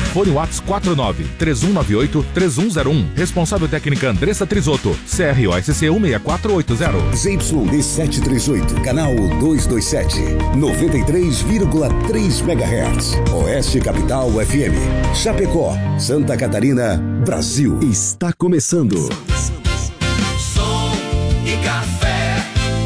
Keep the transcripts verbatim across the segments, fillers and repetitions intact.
Fone WhatsApp quatro nove três um nove oito três um zero um. Responsável técnica Andressa Trisotto. C R O S C um seis quatro oito zero. Z Y D setecentos e trinta e oito, canal duzentos e vinte e sete, noventa e três vírgula três megahertz. Oeste Capital F M. Chapecó, Santa Catarina, Brasil. Está começando. Som e Café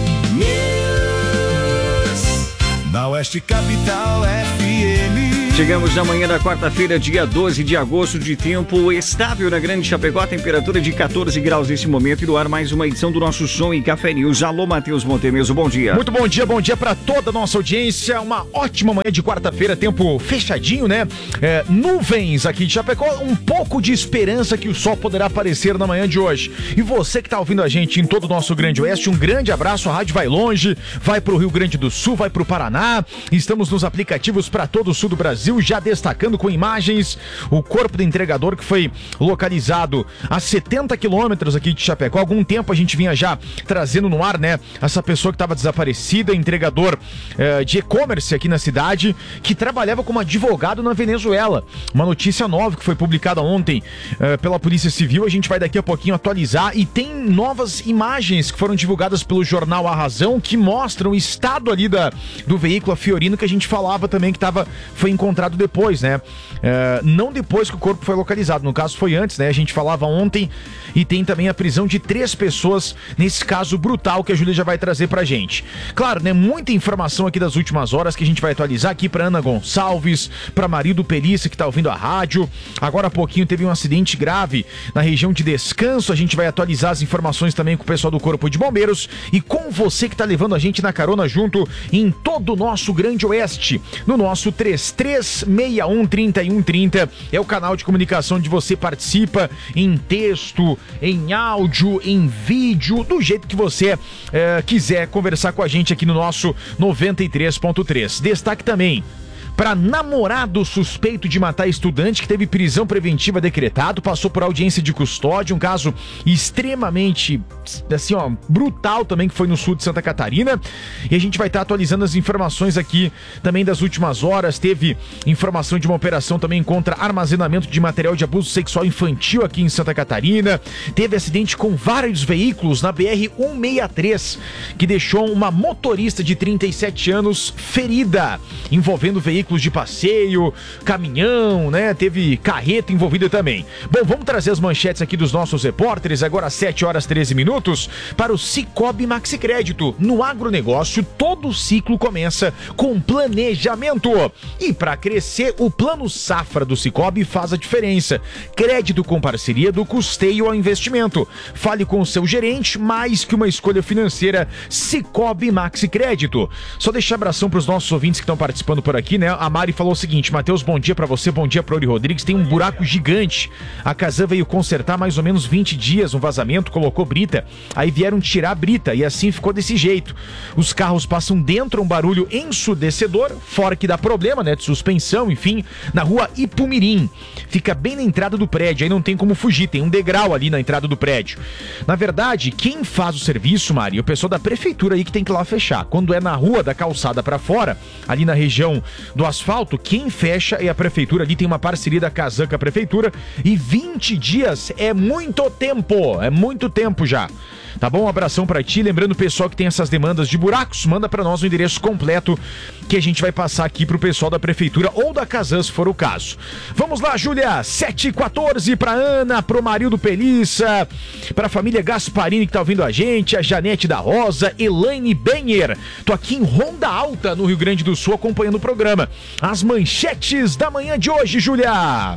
News. Na Oeste Capital F M. Chegamos na manhã da quarta-feira, dia doze de agosto, de tempo estável na Grande Chapecó, temperatura de quatorze graus nesse momento, e no ar mais uma edição do nosso Som e Café News. Alô, Matheus Montemeso, bom dia. Muito bom dia, bom dia para toda a nossa audiência. Uma ótima manhã de quarta-feira, tempo fechadinho, né? É, nuvens aqui de Chapecó, um pouco de esperança que o sol poderá aparecer na manhã de hoje. E você que tá ouvindo a gente em todo o nosso Grande Oeste, um grande abraço. A rádio vai longe, vai pro Rio Grande do Sul, vai pro Paraná. Estamos nos aplicativos para todo o sul do Brasil. Já destacando com imagens o corpo do entregador que foi localizado a setenta quilômetros aqui de Chapecó. Há algum tempo a gente vinha já trazendo no ar, né, essa pessoa que estava desaparecida, entregador eh, de e-commerce aqui na cidade, que trabalhava como advogado na Venezuela. Uma notícia nova que foi publicada ontem eh, pela Polícia Civil. A gente vai daqui a pouquinho atualizar, e tem novas imagens que foram divulgadas pelo jornal A Razão, que mostram o estado ali da, do veículo, a Fiorino, que a gente falava também que tava, foi encontrado depois, né? É, não depois que o corpo foi localizado, no caso foi antes, né? A gente falava ontem, e tem também a prisão de três pessoas nesse caso brutal que a Júlia já vai trazer pra gente. Claro, né? Muita informação aqui das últimas horas que a gente vai atualizar aqui pra Ana Gonçalves, pra Marido Pelissa, que tá ouvindo a rádio. Agora há pouquinho teve um acidente grave na região de Descanso. A gente vai atualizar as informações também com o pessoal do Corpo de Bombeiros e com você que tá levando a gente na carona junto em todo o nosso Grande Oeste, no nosso três três seis um, trinta e um trinta é o canal de comunicação onde você participa em texto, em áudio, em vídeo, do jeito que você é, quiser conversar com a gente aqui no nosso noventa e três ponto três. Destaque também para namorado suspeito de matar estudante que teve prisão preventiva decretado, passou por audiência de custódia, um caso extremamente, assim, ó, brutal também, que foi no sul de Santa Catarina. E a gente vai estar atualizando as informações aqui também das últimas horas. Teve informação de uma operação também contra armazenamento de material de abuso sexual infantil aqui em Santa Catarina. Teve acidente com vários veículos na B R cento e sessenta e três, que deixou uma motorista de trinta e sete anos ferida, envolvendo veículos de passeio, caminhão, né? Teve carreta envolvida também. Bom, vamos trazer as manchetes aqui dos nossos repórteres, agora às sete horas e treze minutos, para o Sicoob Maxicrédito. No agronegócio, todo o ciclo começa com planejamento. E para crescer, o Plano Safra do Sicoob faz a diferença. Crédito com parceria do custeio ao investimento. Fale com o seu gerente, mais que uma escolha financeira, Sicoob Maxicrédito. Só deixar abração para os nossos ouvintes que estão participando por aqui, né? A Mari falou o seguinte: Matheus, bom dia pra você, bom dia pro Ori Rodrigues. Tem um buraco gigante. A Casan veio consertar mais ou menos vinte dias, um vazamento, colocou brita. Aí vieram tirar a brita e assim ficou desse jeito. Os carros passam dentro, um barulho ensurdecedor, fora que dá problema, né? De suspensão, enfim, na rua Ipumirim. Fica bem na entrada do prédio, aí não tem como fugir, tem um degrau ali na entrada do prédio. Na verdade, quem faz o serviço, Mari, é o pessoal da prefeitura aí que tem que ir lá fechar. Quando é na rua da calçada pra fora, ali na região do asfalto, quem fecha é a prefeitura. Ali tem uma parceria da Casan com a prefeitura, e vinte dias é muito tempo, é muito tempo já. Tá bom? Um abração pra ti. Lembrando, o pessoal que tem essas demandas de buracos, manda pra nós o endereço completo que a gente vai passar aqui pro pessoal da prefeitura ou da Casan, se for o caso. Vamos lá, Júlia. sete e quatorze pra Ana, pro Marildo Pelissa, pra família Gasparini que tá ouvindo a gente, a Janete da Rosa, Elaine Benher. Tô aqui em Ronda Alta, no Rio Grande do Sul, acompanhando o programa. As manchetes da manhã de hoje, Júlia.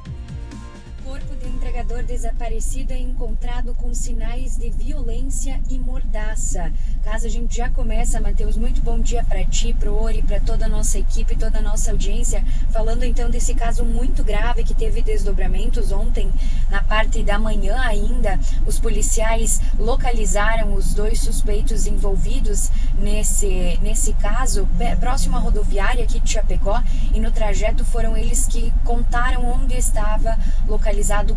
O entregador desaparecido é encontrado com sinais de violência e mordaça. Caso a gente já começa, Matheus, muito bom dia para ti, pro Ori, para toda a nossa equipe, toda a nossa audiência. Falando então desse caso muito grave que teve desdobramentos ontem, na parte da manhã ainda, os policiais localizaram os dois suspeitos envolvidos nesse, nesse caso, próximo à rodoviária aqui de Chapecó, e no trajeto foram eles que contaram onde estava localizado o corpo de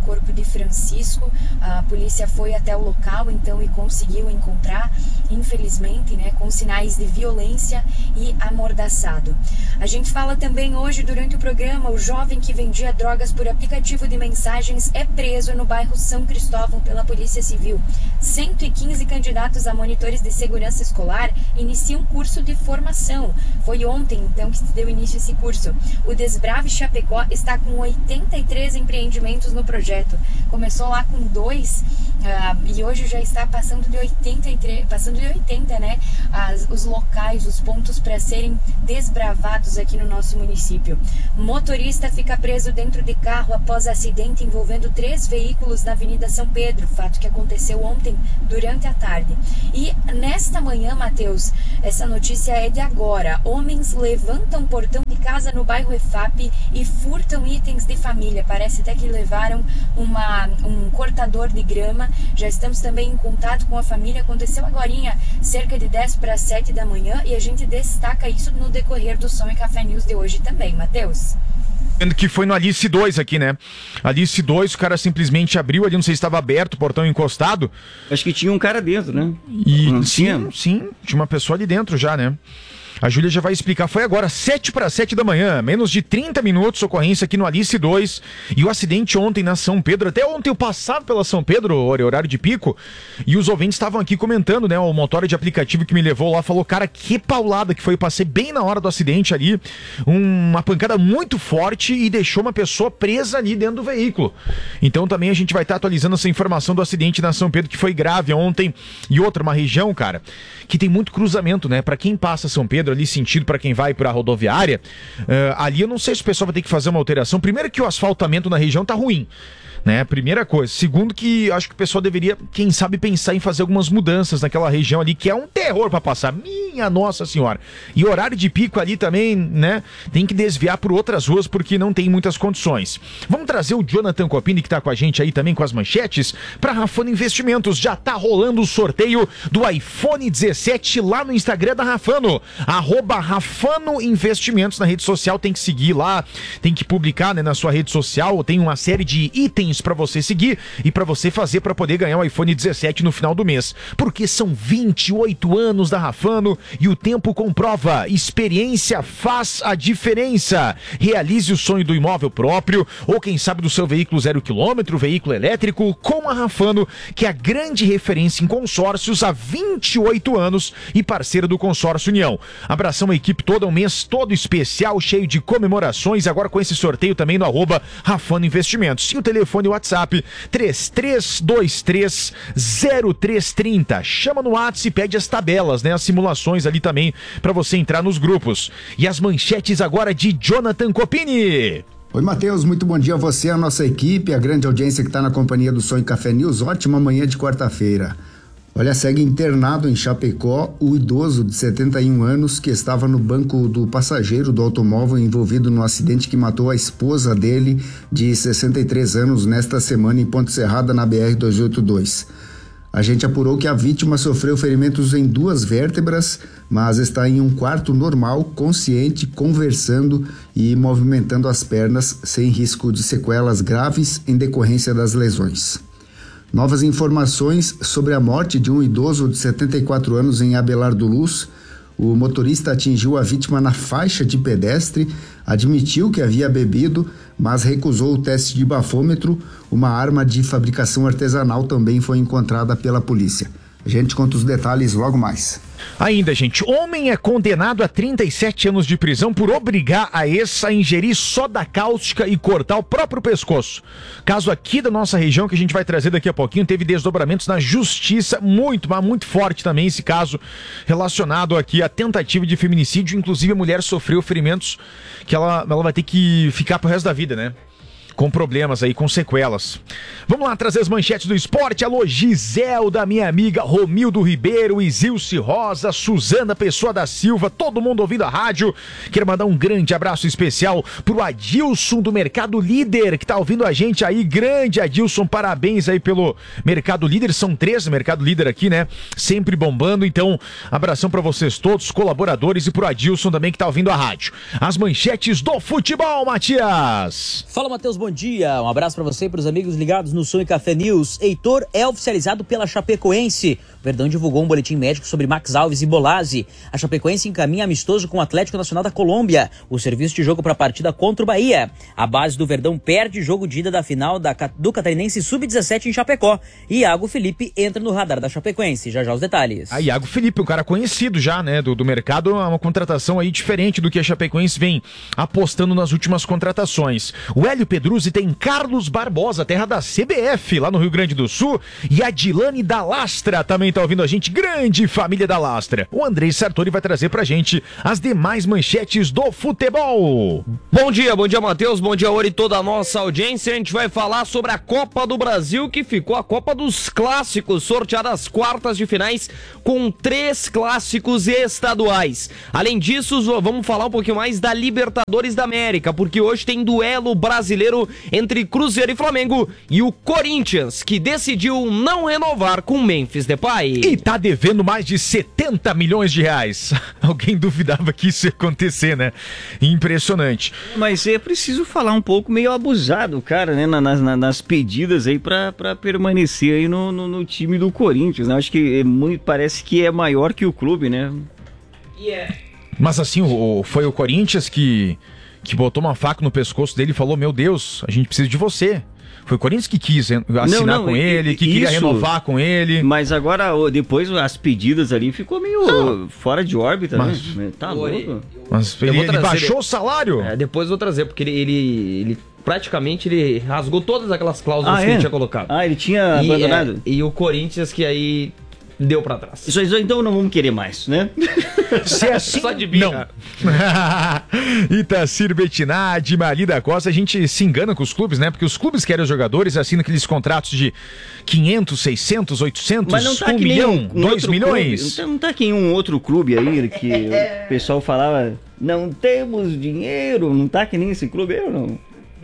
de Francisco. A polícia foi até o local, então, e conseguiu encontrar, infelizmente, né, com sinais de violência e amordaçado. A gente fala também hoje, durante o programa, o jovem que vendia drogas por aplicativo de mensagens é preso no bairro São Cristóvão pela Polícia Civil. cento e quinze candidatos a monitores de segurança escolar iniciam um curso de formação. Foi ontem, então, que se deu início a esse curso. O Desbrave Chapecó está com oitenta e três empreendimentos no projeto. Começou lá com dois uh, e hoje já está passando de oitenta e três, passando de oitenta, né? As, os locais, os pontos para serem desbravados aqui no nosso município. Motorista fica preso dentro de carro após acidente envolvendo três veículos na Avenida São Pedro, fato que aconteceu ontem durante a tarde. E nesta manhã, Matheus, essa notícia é de agora. Homens levantam portão de casa no bairro E F A P e furtam itens de família. Parece até que levaram uma, um cortador de grama. Já estamos também em contato com a família. Aconteceu agorinha, cerca de dez para sete da manhã, e a gente destaca isso no decorrer do Som e Café News de hoje também, Matheus. Que foi no Alice dois aqui, né? Alice dois, o cara simplesmente abriu ali, não sei se estava aberto, o portão encostado. Acho que tinha um cara dentro, né? E não sim, tinha? sim, tinha uma pessoa ali dentro já, né? A Júlia já vai explicar. Foi agora, sete para sete da manhã, menos de trinta minutos, ocorrência aqui no Alice dois. E o acidente ontem na São Pedro. Até ontem eu passava pela São Pedro, horário de pico, e os ouvintes estavam aqui comentando, né? O motor de aplicativo que me levou lá falou, cara, que paulada que foi. Eu passei bem na hora do acidente ali. Uma pancada muito forte e deixou uma pessoa presa ali dentro do veículo. Então também a gente vai estar atualizando essa informação do acidente na São Pedro, que foi grave ontem. E outra, uma região, cara, que tem muito cruzamento, né? Pra quem passa São Pedro ali, sentido para quem vai para a rodoviária, uh, ali eu não sei se o pessoal vai ter que fazer uma alteração. Primeiro que o asfaltamento na região tá ruim, né? Primeira coisa. Segundo que acho que o pessoal deveria, quem sabe, pensar em fazer algumas mudanças naquela região ali, que é um terror para passar. Minha Nossa Senhora. E horário de pico ali também, né? Tem que desviar por outras ruas porque não tem muitas condições. Vamos trazer o Jonathan Copini, que tá com a gente aí também com as manchetes, para Rafano Investimentos. Já tá rolando o sorteio do iPhone dezessete lá no Instagram da Rafano. Arroba Rafano Investimentos na rede social. Tem que seguir lá, tem que publicar, né, na sua rede social. Tem uma série de itens para você seguir e para você fazer para poder ganhar o iPhone dezessete no final do mês. Porque são vinte e oito anos da Rafano e o tempo comprova. Experiência faz a diferença. Realize o sonho do imóvel próprio ou quem sabe do seu veículo zero quilômetro, veículo elétrico, com a Rafano, que é a grande referência em consórcios há vinte e oito anos e parceira do Consórcio União. Abração a equipe toda, um mês todo especial, cheio de comemorações, agora com esse sorteio também no arroba Rafano Investimentos. E o telefone e WhatsApp três três dois três zero três três zero. Chama no WhatsApp e pede as tabelas, né? As simulações ali também para você entrar nos grupos. E as manchetes agora de Jonathan Copini. Oi, Matheus, muito bom dia a você, a nossa equipe, a grande audiência que está na companhia do Som e Café News. Ótima manhã de quarta-feira. Olha, segue internado em Chapecó o idoso de setenta e um anos que estava no banco do passageiro do automóvel envolvido no acidente que matou a esposa dele de sessenta e três anos nesta semana em Ponte Serrada, na B R duzentos e oitenta e dois. A gente apurou que a vítima sofreu ferimentos em duas vértebras, mas está em um quarto normal, consciente, conversando e movimentando as pernas sem risco de sequelas graves em decorrência das lesões. Novas informações sobre a morte de um idoso de setenta e quatro anos em Abelardo Luz. O motorista atingiu a vítima na faixa de pedestre, admitiu que havia bebido, mas recusou o teste de bafômetro. Uma arma de fabricação artesanal também foi encontrada pela polícia. A gente conta os detalhes logo mais. Ainda, gente, homem é condenado a trinta e sete anos de prisão por obrigar a ex a ingerir soda cáustica e cortar o próprio pescoço. Caso aqui da nossa região, que a gente vai trazer daqui a pouquinho, teve desdobramentos na justiça, muito, mas muito forte também esse caso relacionado aqui à tentativa de feminicídio. Inclusive a mulher sofreu ferimentos que ela, ela vai ter que ficar pro resto da vida, né? Com problemas aí, com sequelas. Vamos lá trazer as manchetes do esporte. Alô, Giselda, minha amiga, Romildo Ribeiro, Isilce Rosa, Suzana Pessoa da Silva, todo mundo ouvindo a rádio. Quero mandar um grande abraço especial pro Adilson do Mercado Líder, que tá ouvindo a gente aí. Grande Adilson, parabéns aí pelo Mercado Líder. São três Mercado Líder aqui, né? Sempre bombando. Então, abração pra vocês todos, colaboradores, e pro Adilson também que tá ouvindo a rádio. As manchetes do futebol, Matias. Fala, Matheus. bom dia. Um abraço para você e para os amigos ligados no Som e Café News. Heitor é oficializado pela Chapecoense. O Verdão divulgou um boletim médico sobre Max Alves e Bolazzi. A Chapecoense encaminha amistoso com o Atlético Nacional da Colômbia. O serviço de jogo para a partida contra o Bahia. A base do Verdão perde jogo de ida da final da, do Catarinense sub dezessete em Chapecó. E Iago Felipe entra no radar da Chapecoense. Já já os detalhes. A Iago Felipe, um cara conhecido já, né, do, do mercado, é uma contratação aí diferente do que a Chapecoense vem apostando nas últimas contratações. O Hélio Pedruzzi tem Carlos Barbosa, terra da C B F, lá no Rio Grande do Sul, e a Dilane da Lastra também tá ouvindo a gente, grande família da Lastra. O Andrei Sartori vai trazer pra gente as demais manchetes do futebol. Bom dia, bom dia, Matheus, bom dia, Ori, toda a nossa audiência. A gente vai falar sobre a Copa do Brasil, que ficou a Copa dos Clássicos, sorteada às quartas de finais com três clássicos estaduais. Além disso, vamos falar um pouquinho mais da Libertadores da América, porque hoje tem duelo brasileiro entre Cruzeiro e Flamengo e o Corinthians, que decidiu não renovar com Memphis Depay. E tá devendo mais de setenta milhões de reais. Alguém duvidava que isso ia acontecer, né? Impressionante. Mas é preciso falar um pouco meio abusado, cara, né? Nas, nas, nas pedidas aí pra, pra permanecer aí no, no, no time do Corinthians, né? Acho que é muito, parece que é maior que o clube, né? Yeah. Mas assim, o, foi o Corinthians que, que botou uma faca no pescoço dele e falou, meu Deus, a gente precisa de você. Foi o Corinthians que quis assinar não, não, com ele, que isso, queria renovar com ele. Mas agora, depois as pedidas ali ficou meio não. fora de órbita, mas, né? Tá louco. Mas ele, ele baixou o salário? É, depois eu vou trazer, porque ele, ele, ele praticamente ele rasgou todas aquelas cláusulas ah, que é? ele tinha colocado. Ah, ele tinha e, abandonado? É, e o Corinthians que aí deu pra trás. Isso, isso então não vamos querer mais, né? Se é assim, só de birra. Não. Itacir Bettinati, Mali da Costa, a gente se engana com os clubes, né? Porque os clubes querem os jogadores, assinam aqueles contratos de quinhentos, seiscentos, oitocentos, mas não tá um que milhão, um, um dois milhões. Clube, não tá que em um outro clube aí que o pessoal falava, não temos dinheiro, não tá que nem esse clube aí ou não?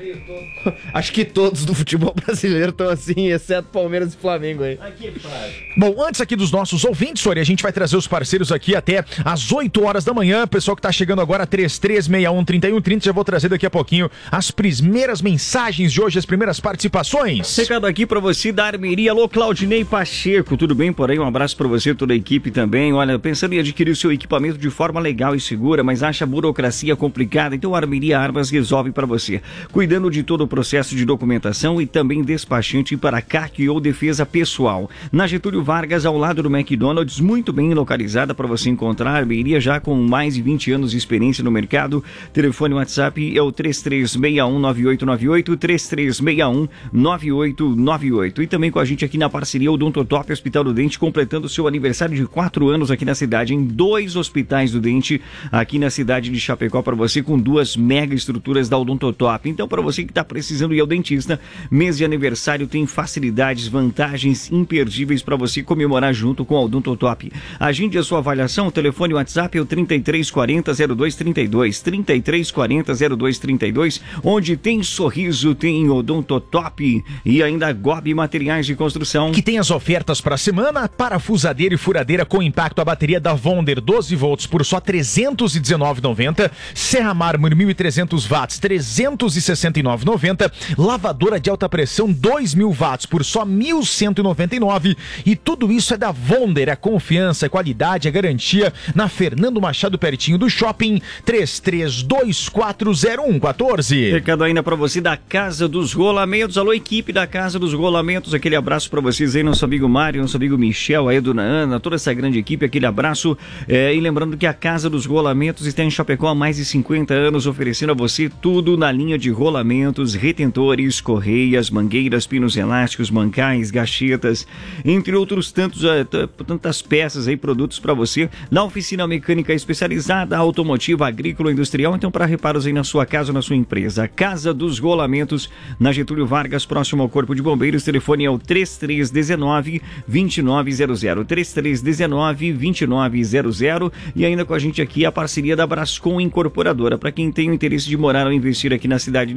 Acho que todos do futebol brasileiro estão assim, exceto Palmeiras e Flamengo aí. Aqui, bom, antes aqui dos nossos ouvintes, Sori, a gente vai trazer os parceiros aqui até às oito horas da manhã. Pessoal que tá chegando agora, três três seis um, três um três zero, já vou trazer daqui a pouquinho as primeiras mensagens de hoje, as primeiras participações. Recado aqui pra você da Armeria. Alô, Claudinei Pacheco, tudo bem por aí? Um abraço pra você, toda a equipe também. Olha, pensando em adquirir o seu equipamento de forma legal e segura, mas acha a burocracia complicada, então a Armeria Armas resolve pra você. Cuidando de todo o processo de documentação e também despachante para C A C ou defesa pessoal. Na Getúlio Vargas, ao lado do McDonald's, muito bem localizada para você encontrar. Armeria já com mais de vinte anos de experiência no mercado. Telefone WhatsApp é o três três seis um, nove oito nove oito, três três seis um, nove oito nove oito. E também com a gente aqui na parceria Odontotop Hospital do Dente, completando seu aniversário de quatro anos aqui na cidade, em dois hospitais do dente aqui na cidade de Chapecó para você, com duas mega estruturas da Odontotop. Então, para você que está precisando ir ao dentista, mês de aniversário tem facilidades, vantagens imperdíveis para você comemorar junto com a Odontotop. Agende a sua avaliação, o telefone WhatsApp é o trinta e três quarenta, zero dois trinta e dois, trinta e três quarenta, zero dois trinta e dois, onde tem sorriso, tem Odontotop e ainda Gobi Materiais de Construção. Que tem as ofertas para a semana, parafusadeira e furadeira com impacto a bateria da Wonder doze volts por só trezentos e dezenove reais e noventa centavos, Serra Mármore mil e trezentos watts, trezentos e sessenta e nove reais e noventa centavos, lavadora de alta pressão dois mil watts por só mil cento e noventa e nove reais, e tudo isso é da Wonder, a confiança, a qualidade, a garantia, na Fernando Machado, pertinho do shopping, três três dois quatro zero um um quatro. Recado ainda para você da Casa dos Rolamentos. Alô, equipe da Casa dos Rolamentos, aquele abraço para vocês aí, nosso amigo Mário, nosso amigo Michel, aí, dona Ana, toda essa grande equipe, aquele abraço. É, e lembrando que a Casa dos Rolamentos está em Chapecó há mais de cinquenta anos, oferecendo a você tudo na linha de rolamentos, retentores, correias, mangueiras, pinos elásticos, mancais, gachetas, entre outros tantos, tantas peças aí, produtos para você, na oficina mecânica especializada, automotiva, agrícola, industrial, então para reparos aí na sua casa, na sua empresa. Casa dos Rolamentos, na Getúlio Vargas, próximo ao Corpo de Bombeiros, telefone é o três três um nove, dois nove zero zero, três três um nove, dois nove zero zero, e ainda com a gente aqui a parceria da Brascom Incorporadora, para quem tem o interesse de morar ou investir aqui na cidade de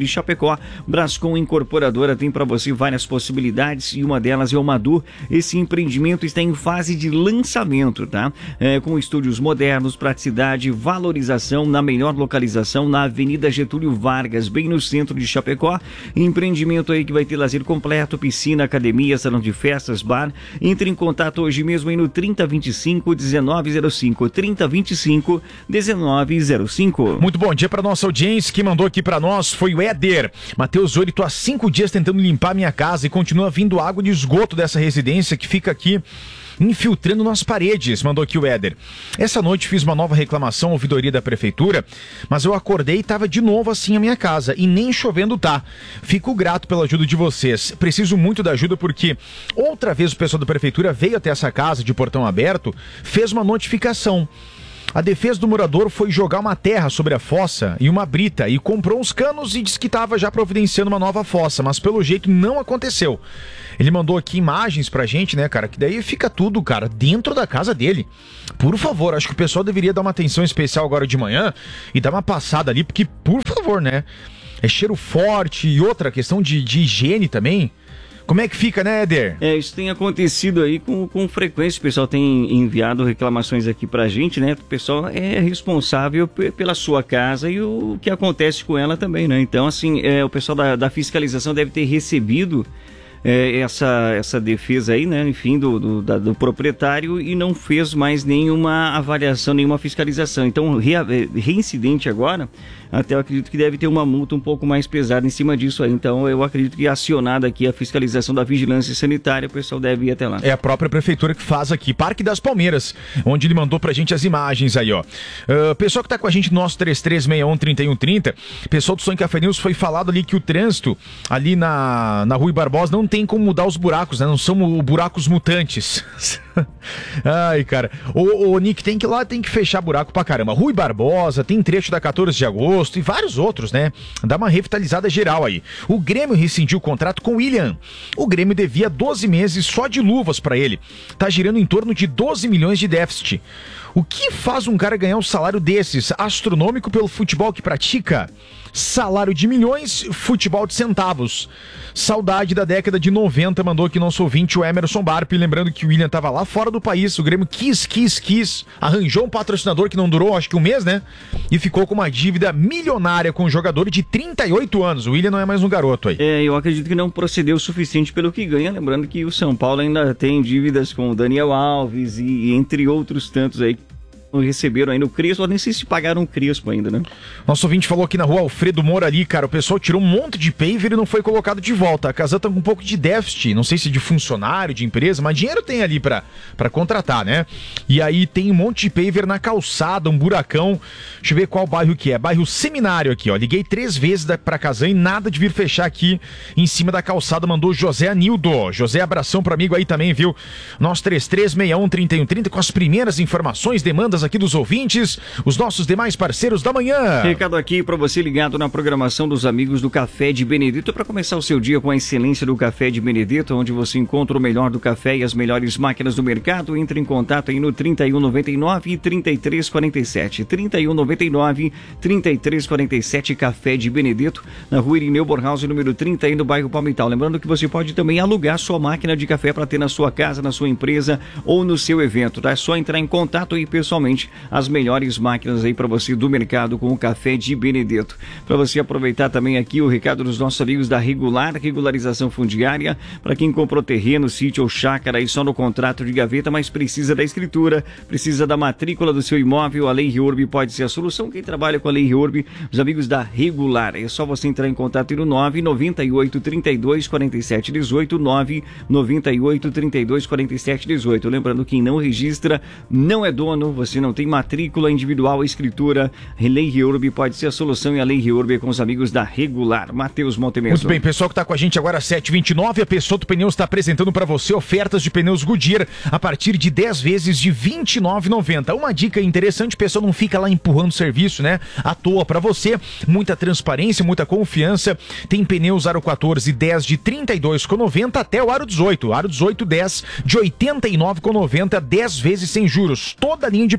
de Chapecó. Brascom Incorporadora tem para você várias possibilidades e uma delas é o Madu. Esse empreendimento está em fase de lançamento, tá? É, com estúdios modernos, praticidade, valorização na melhor localização na Avenida Getúlio Vargas, bem no centro de Chapecó. Empreendimento aí que vai ter lazer completo, piscina, academia, salão de festas, bar. Entre em contato hoje mesmo aí no trinta, vinte e cinco, dezenove zero cinco, trinta, vinte e cinco, dezenove zero cinco. Muito bom dia para nossa audiência. Quem mandou aqui para nós foi o Éder. Matheus Ori, tô há cinco dias tentando limpar minha casa e continua vindo água de esgoto dessa residência que fica aqui infiltrando nas paredes, mandou aqui o Éder. Essa noite fiz uma nova reclamação à ouvidoria da prefeitura, mas eu acordei e tava de novo assim a minha casa, e nem chovendo tá. Fico grato pela ajuda de vocês. Preciso muito da ajuda porque outra vez o pessoal da prefeitura veio até essa casa de portão aberto, fez uma notificação. A defesa do morador foi jogar uma terra sobre a fossa e uma brita e comprou uns canos e disse que estava já providenciando uma nova fossa, mas pelo jeito não aconteceu. Ele mandou aqui imagens pra gente, né, cara, que daí fica tudo, cara, dentro da casa dele. Por favor, acho que o pessoal deveria dar uma atenção especial agora de manhã e dar uma passada ali, porque, por favor, né, é cheiro forte e outra questão de, de higiene também. Como é que fica, né, Éder? É, isso tem acontecido aí com, com frequência. O pessoal tem enviado reclamações aqui pra gente, né? O pessoal é responsável p- pela sua casa e o que acontece com ela também, né? Então, assim, é, o pessoal da, da fiscalização deve ter recebido é, essa, essa defesa aí, né? Enfim, do, do, da, do proprietário e não fez mais nenhuma avaliação, nenhuma fiscalização. Então, re, reincidente agora, até eu acredito que deve ter uma multa um pouco mais pesada em cima disso aí. Então, eu acredito que acionada aqui a fiscalização da vigilância sanitária, o pessoal deve ir até lá. É a própria prefeitura que faz aqui. Parque das Palmeiras, onde ele mandou pra gente as imagens aí, ó. Uh, pessoal que tá com a gente no nosso três três seis um, três um três zero, pessoal do Sonho Café News, foi falado ali que o trânsito ali na, na Rui Barbosa não tem como mudar os buracos, né? Não são buracos mutantes. Ai, cara. O, o Nick, tem que ir lá, tem que fechar buraco pra caramba. Rui Barbosa, tem trecho da quatorze de agosto e vários outros, né? Dá uma revitalizada geral aí. O Grêmio rescindiu o contrato com o William. O Grêmio devia doze meses só de luvas pra ele. Tá girando em torno de doze milhões de déficit. O que faz um cara ganhar um salário desses, astronômico pelo futebol que pratica? Salário de milhões, futebol de centavos. Saudade da década de noventa, mandou aqui nosso ouvinte, o Emerson Barpi. Lembrando que o William tava lá fora do país, o Grêmio quis, quis, quis. Arranjou um patrocinador que não durou, acho que um mês, né? E ficou com uma dívida milionária com um jogador de trinta e oito anos. O William não é mais um garoto aí. É, eu acredito que não procedeu o suficiente pelo que ganha. Lembrando que o São Paulo ainda tem dívidas com o Daniel Alves e, e entre outros tantos aí. Receberam ainda o Crespo, eu nem sei se pagaram o Crespo ainda, né? Nosso ouvinte falou aqui na rua Alfredo Moura ali, cara, o pessoal tirou um monte de paver e não foi colocado de volta. A casa tá com um pouco de déficit, não sei se de funcionário, de empresa, mas dinheiro tem ali pra, pra contratar, né? E aí tem um monte de paver na calçada, um buracão. Deixa eu ver qual bairro que é. Bairro Seminário aqui, ó. Liguei três vezes da, pra Casan e nada de vir fechar aqui em cima da calçada, mandou José Anildo. José, abração pro amigo aí também, viu? Nosso três três seis um, três um três zero com as primeiras informações, demandas aqui dos ouvintes, os nossos demais parceiros da manhã. Recado aqui para você ligado na programação dos amigos do Café de Benedito, para começar o seu dia com a excelência do Café de Benedito, onde você encontra o melhor do café e as melhores máquinas do mercado. Entre em contato aí no trinta e um, noventa e nove, trinta e três, quarenta e sete, trinta e um, noventa e nove, trinta e três, quarenta e sete, Café de Benedito, na rua Irineu Bornhaus, número trinta, aí no bairro Palmital. Lembrando que você pode também alugar sua máquina de café para ter na sua casa, na sua empresa ou no seu evento, tá? É só entrar em contato aí pessoalmente. As melhores máquinas aí para você do mercado com o Café de Benedito. Para você aproveitar também aqui o recado dos nossos amigos da Regular, regularização fundiária, para quem comprou terreno, sítio ou chácara aí só no contrato de gaveta, mas precisa da escritura, precisa da matrícula do seu imóvel, a Lei Reurb pode ser a solução. Quem trabalha com a Lei Reurb, os amigos da Regular, é só você entrar em contato no nove nove oito, trinta e dois, quarenta e sete, dezoito, nove nove oito, trinta e dois, quarenta e sete, dezoito. Lembrando, quem não registra não é dono, você não tem matrícula individual, escritura, Lei Reurb pode ser a solução, e a Lei Reurb é com os amigos da Regular. Matheus Montemeso. Muito bem, pessoal que está com a gente agora às sete e vinte e nove, a Peixoto Pneus está apresentando para você ofertas de pneus Goodyear a partir de dez vezes de vinte e nove reais e noventa centavos. Uma dica interessante, o pessoal não fica lá empurrando serviço, né? À toa para você, muita transparência, muita confiança. Tem pneus Aro quatorze dez de trinta e dois reais e noventa centavos até o Aro dezoito. Aro dezoito dez de oitenta e nove reais e noventa centavos, dez vezes sem juros. Toda a linha de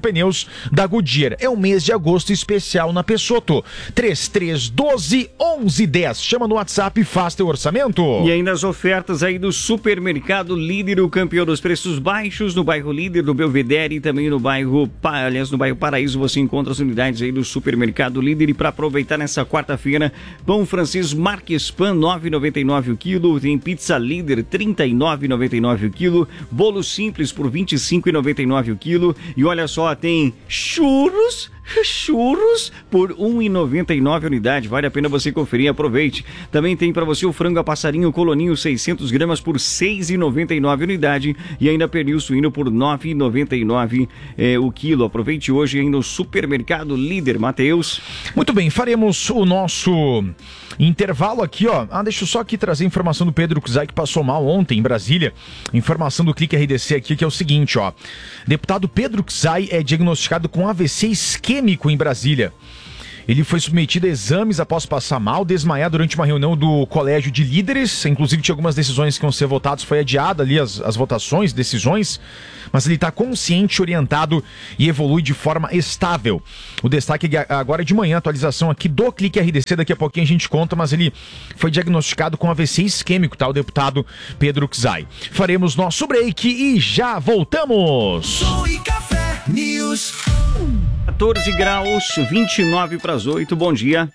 Pneus da Goodyear. É um mês de agosto especial na Pessotto. três três um dois, onze dez. Chama no WhatsApp e faz teu orçamento. E ainda as ofertas aí do Supermercado Líder, o campeão dos preços baixos, no bairro Líder, no Belvedere e também no bairro, aliás, no bairro Paraíso, você encontra as unidades aí do Supermercado Líder. E para aproveitar nessa quarta-feira, pão francês Marques Pan, nove reais e noventa e nove centavos o quilo, tem pizza Líder, trinta e nove reais e noventa e nove centavos o quilo, bolo simples por vinte e cinco reais e noventa e nove centavos o quilo, e olha só, tem churros, churros por um real e noventa e nove centavos a unidade, vale a pena você conferir, aproveite. Também tem para você o frango a passarinho coloninho seiscentos gramas por seis reais e noventa e nove centavos a unidade, e ainda pernil suíno por nove reais e noventa e nove centavos é, o quilo. Aproveite hoje ainda o Supermercado Líder. Matheus. Muito bem, faremos o nosso intervalo aqui, ó. Ah, deixa eu só aqui trazer a informação do Pedro Kuzai, que passou mal ontem em Brasília. Informação do Clique R D C aqui, que é o seguinte, ó. Deputado Pedro Kuzai é diagnosticado com A V C isquêmico em Brasília. Ele foi submetido a exames após passar mal, desmaiar durante uma reunião do Colégio de Líderes. Inclusive tinha algumas decisões que iam ser votadas, foi adiada ali as, as votações, decisões, mas ele está consciente, orientado e evolui de forma estável. O destaque agora é de manhã, atualização aqui do Clique R D C, daqui a pouquinho a gente conta, mas ele foi diagnosticado com A V C isquêmico, tá? O deputado Pedro Kuzai. Faremos nosso break e já voltamos! Som e Café News. quatorze graus, vinte e nove para as oito, bom dia.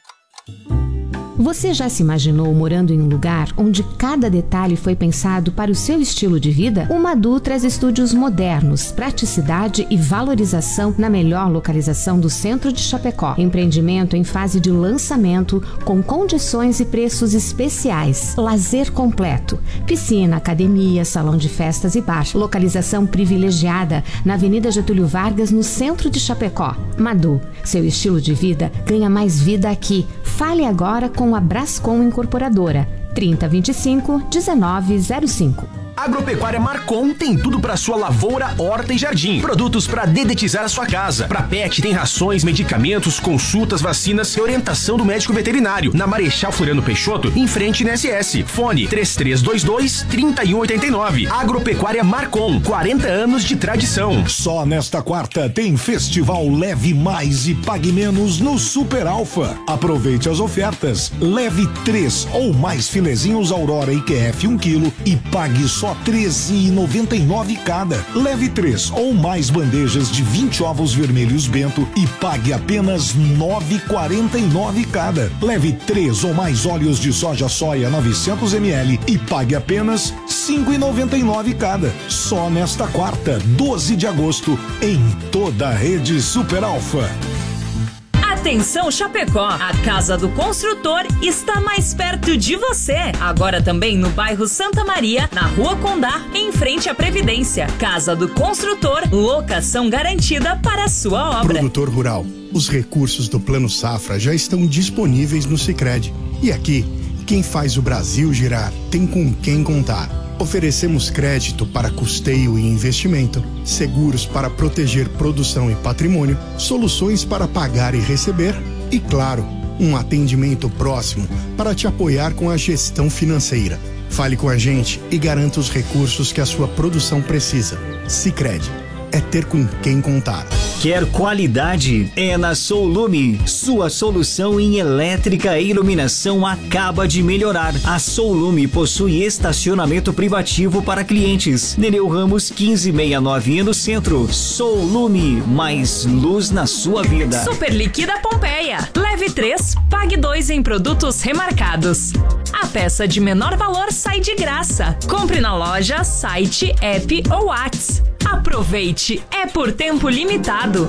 Você já se imaginou morando em um lugar onde cada detalhe foi pensado para o seu estilo de vida? O Madu traz estúdios modernos, praticidade e valorização na melhor localização do centro de Chapecó. Empreendimento em fase de lançamento, com condições e preços especiais. Lazer completo. Piscina, academia, salão de festas e bar. Localização privilegiada na Avenida Getúlio Vargas, no centro de Chapecó. Madu, seu estilo de vida ganha mais vida aqui. Fale agora com a Brascom Incorporadora, trinta, vinte e cinco, dezenove zero cinco. Agropecuária Marcon tem tudo para sua lavoura, horta e jardim. Produtos para dedetizar a sua casa. Para pet tem rações, medicamentos, consultas, vacinas e orientação do médico veterinário. Na Marechal Floriano Peixoto, em frente na S S. Fone três três dois dois, três um oito nove. Agropecuária Marcon, quarenta anos de tradição. Só nesta quarta tem Festival Leve Mais e Pague Menos no Super Alfa. Aproveite as ofertas. Leve três ou mais filezinhos Aurora I Q F um quilo e pague só treze reais e noventa e nove centavos cada. Leve três ou mais bandejas de vinte ovos vermelhos Bento e pague apenas nove reais e quarenta e nove centavos cada. Leve três ou mais óleos de soja soia novecentos mililitros e pague apenas cinco reais e noventa e nove centavos cada. Só nesta quarta, doze de agosto, em toda a rede Super Alfa. Atenção Chapecó, a Casa do Construtor está mais perto de você. Agora também no bairro Santa Maria, na Rua Condá, em frente à Previdência. Casa do Construtor, locação garantida para a sua obra. Produtor rural, os recursos do Plano Safra já estão disponíveis no Sicredi. E aqui, quem faz o Brasil girar tem com quem contar. Oferecemos crédito para custeio e investimento, seguros para proteger produção e patrimônio, soluções para pagar e receber e, claro, um atendimento próximo para te apoiar com a gestão financeira. Fale com a gente e garanta os recursos que a sua produção precisa. Sicredi, é ter com quem contar. Quer qualidade? É na Soulume. Sua solução em elétrica e iluminação acaba de melhorar. A Soulume possui estacionamento privativo para clientes. Nereu Ramos quinze sessenta e nove no centro. Soulume, mais luz na sua vida. Super Liquida Pompeia. Leve três, pague dois em produtos remarcados. A peça de menor valor sai de graça. Compre na loja, site, app ou WhatsApp. Aproveite, é por tempo limitado.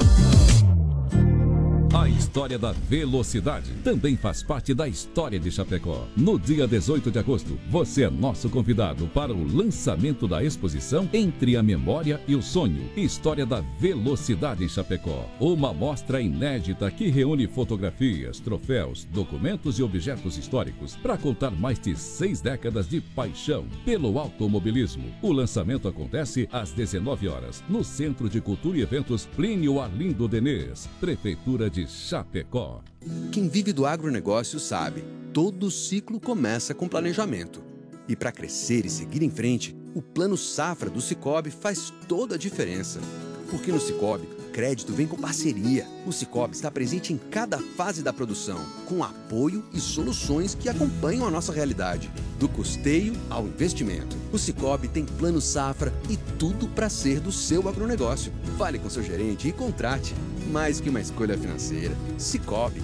A história da velocidade também faz parte da história de Chapecó. No dia dezoito de agosto, você é nosso convidado para o lançamento da exposição Entre a Memória e o Sonho, História da Velocidade em Chapecó. Uma mostra inédita que reúne fotografias, troféus, documentos e objetos históricos para contar mais de seis décadas de paixão pelo automobilismo. O lançamento acontece às dezenove horas, no Centro de Cultura e Eventos Plínio Arlindo Denês, Prefeitura de Chapecó. Quem vive do agronegócio sabe, todo ciclo começa com planejamento. E para crescer e seguir em frente, o Plano Safra do Cicobi faz toda a diferença. Porque no Cicobi, crédito vem com parceria. O Cicobi está presente em cada fase da produção, com apoio e soluções que acompanham a nossa realidade, do custeio ao investimento. O Cicobi tem plano safra e tudo para ser do seu agronegócio. Fale com seu gerente e contrate. Mais que uma escolha financeira. Cicobi.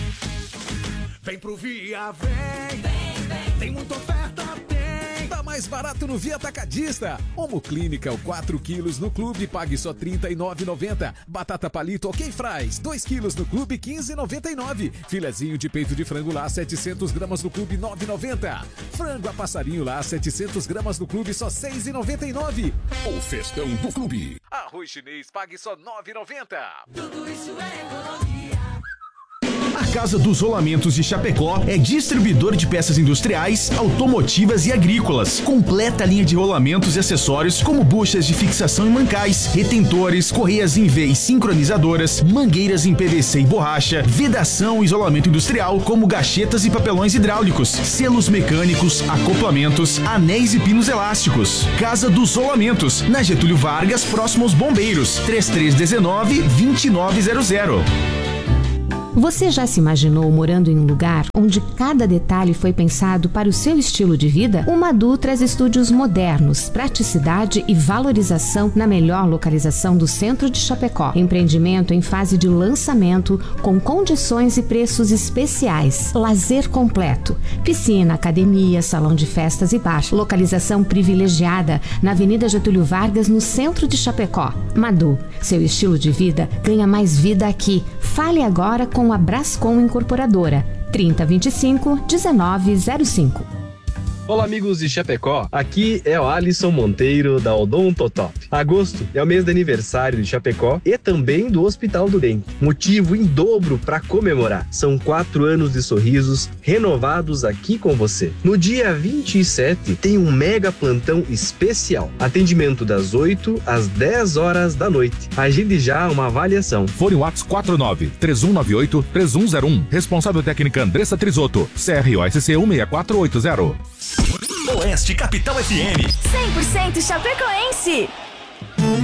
Vem pro Via, vem, vem, vem. Tem muita oferta, tem. Tá mais barato no Via Atacadista. Omo Clínica, o quatro quilos no clube, pague só trinta e nove reais e noventa centavos. Batata palito ok fries, dois quilos no clube, quinze reais e noventa e nove centavos. Filezinho de peito de frango lá, setecentas gramas no clube, nove reais e noventa centavos. Frango a passarinho lá, setecentas gramas no clube, só seis reais e noventa e nove centavos. O festão do clube. Arroz chinês, pague só nove reais e noventa centavos. Tudo isso é economia. A Casa dos Rolamentos de Chapecó é distribuidor de peças industriais, automotivas e agrícolas. Completa linha de rolamentos e acessórios como buchas de fixação e mancais, retentores, correias em V e sincronizadoras, mangueiras em P V C e borracha, vedação e isolamento industrial como gachetas e papelões hidráulicos, selos mecânicos, acoplamentos, anéis e pinos elásticos. Casa dos Rolamentos, na Getúlio Vargas, próximo aos Bombeiros, três três um nove, dois nove zero zero. Você já se imaginou morando em um lugar onde cada detalhe foi pensado para o seu estilo de vida? O Madu traz estúdios modernos, praticidade e valorização na melhor localização do centro de Chapecó. Empreendimento em fase de lançamento com condições e preços especiais. Lazer completo. Piscina, academia, salão de festas e bar. Localização privilegiada na Avenida Getúlio Vargas, no centro de Chapecó. Madu, seu estilo de vida ganha mais vida aqui. Fale agora com a Brascom Incorporadora, trinta, vinte e cinco, dezenove zero cinco. Olá amigos de Chapecó, aqui é o Alisson Monteiro da Odontotop. Agosto é o mês de aniversário de Chapecó e também do Hospital do Dente. Motivo em dobro para comemorar. São quatro anos de sorrisos renovados aqui com você. No dia vinte e sete tem um mega plantão especial. Atendimento das oito às dez horas da noite. Agende já uma avaliação. Fone WhatsApp quatro nove, três um nove oito, três um zero um. Responsável técnica Andressa Trisotto. C R O S C um seis quatro oito zero. Oeste Capital F M. cem por cento chapecoense.